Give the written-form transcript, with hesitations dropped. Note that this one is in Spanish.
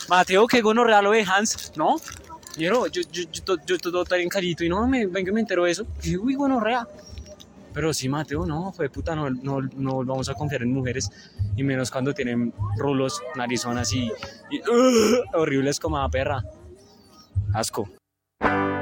Mateo, qué gonorrea lo de Hans, ¿no? Yo todo tan carito y no, vengo y me entero de eso. Y dije, uy, gonorrea. Pero sí, Mateo, no, fue puta, no vamos a confiar en mujeres. Y menos cuando tienen rulos, narizonas y horribles como la perra. Asco.